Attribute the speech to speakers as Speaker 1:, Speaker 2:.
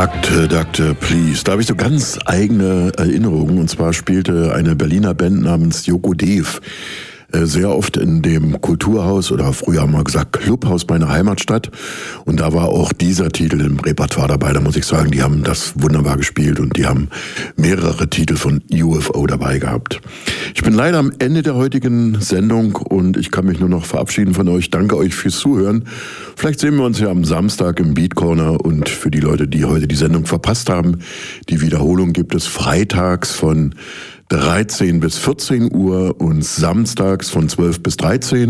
Speaker 1: Dr. Please. Da habe ich so ganz eigene Erinnerungen. Und zwar spielte eine Berliner Band namens Yoko Dev sehr oft in dem Kulturhaus oder früher haben wir gesagt Clubhaus meiner Heimatstadt. Und da war auch dieser Titel im Repertoire dabei. Da muss ich sagen, die haben das wunderbar gespielt und die haben mehrere Titel von UFO dabei gehabt. Ich bin leider am Ende der heutigen Sendung und ich kann mich nur noch verabschieden von euch. Danke euch fürs Zuhören. Vielleicht sehen wir uns ja am Samstag im Beat Corner und für die Leute, die heute die Sendung verpasst haben, die Wiederholung gibt es freitags von 13 bis 14 Uhr und samstags von 12 bis 13.